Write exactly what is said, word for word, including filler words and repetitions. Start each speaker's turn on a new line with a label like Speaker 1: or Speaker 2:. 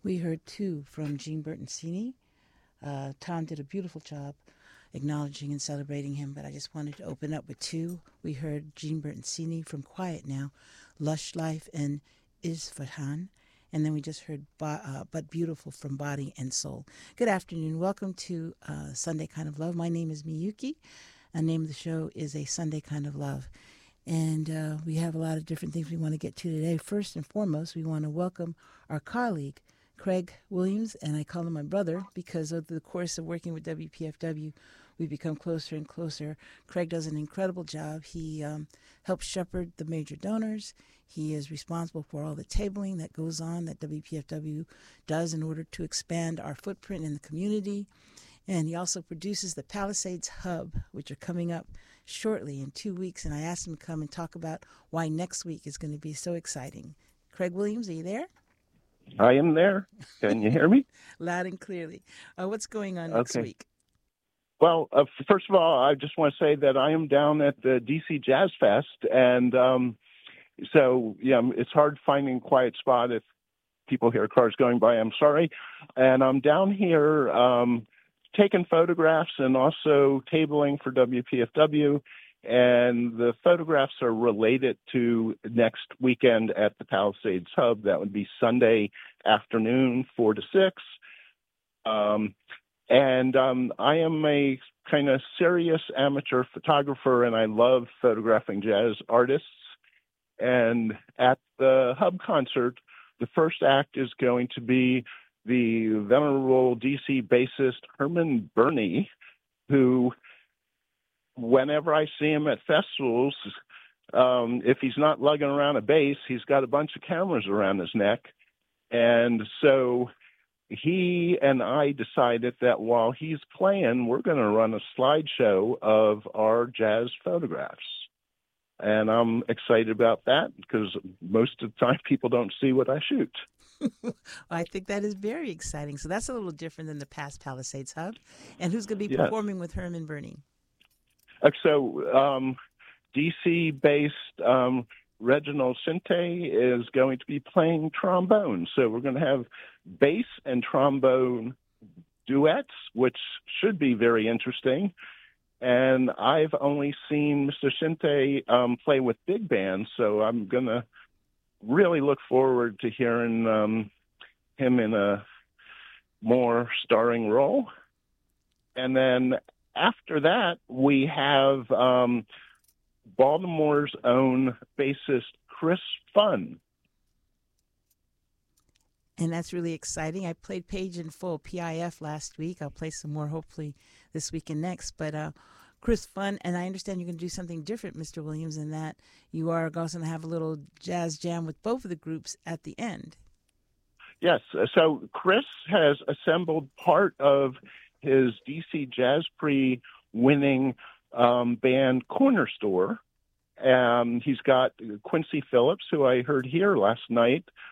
Speaker 1: We heard two from Gene Bertoncini. Uh, Tom did a beautiful job acknowledging and celebrating him, but I just wanted to open up with two. We heard Gene Bertoncini from Quiet Now, Lush Life and Isfahan. And then we just heard Bo- uh, But Beautiful from Body and Soul. Good afternoon. Welcome to uh, Sunday Kind of Love. My name is Miyuki. The name of the show is A Sunday Kind of Love. And uh, we have a lot of different things we want to get to today. First and foremost, we want to welcome our colleague, Craig Williams, and I call him my brother because of the course of working with W P F W, we've become closer and closer. Craig does an incredible job. He um, helps shepherd the major donors. He is responsible for all the tabling that goes on that W P F W does in order to expand our footprint in the community. And he also produces the Palisades Hub, which are coming up shortly in two weeks. And I asked him to come and talk about why next week is going to be so exciting. Craig Williams, are you there?
Speaker 2: I am there. Can you hear me?
Speaker 1: Loud and clearly. Uh, what's going on next
Speaker 2: Okay.
Speaker 1: week?
Speaker 2: Well, uh, first of all, I just want to say that I am down at the D C Jazz Fest. And um, so, yeah, it's hard finding a quiet spot if people hear cars going by. I'm sorry. And I'm down here um, taking photographs and also tabling for W P F W. And the photographs are related to next weekend at the Palisades Hub. That would be Sunday afternoon, four to six. Um, and um, I am a kind of serious amateur photographer, and I love photographing jazz artists. And at the Hub concert, the first act is going to be the venerable D C bassist Herman Burney, who, whenever I see him at festivals, um, if he's not lugging around a bass, he's got a bunch of cameras around his neck. And so he and I decided that while he's playing, we're going to run a slideshow of our jazz photographs. And I'm excited about that because most of the time people don't see what I shoot.
Speaker 1: I think that is very exciting. So that's a little different than the past Palisades Hub. And who's going to be
Speaker 2: Yeah.
Speaker 1: performing with Herman Burney?
Speaker 2: So um, D C-based um, Reginald Sinte is going to be playing trombone. So we're going to have bass and trombone duets, which should be very interesting. And I've only seen Mister Sinte um, play with big bands, so I'm going to really look forward to hearing um, him in a more starring role. And then after that, we have um, Baltimore's own bassist, Chris Funn.
Speaker 1: And that's really exciting. I played Page in Full, P I F, last week. I'll play some more hopefully this week and next. But uh, Chris Funn, and I understand you're going to do something different, Mister Williams, in that you are also going to have a little jazz jam with both of the groups at the end.
Speaker 2: Yes. So Chris has assembled part of his D C Jazz Prix winning um, band Corner Store. Um, he's got Quincy Phillips, who I heard here last night,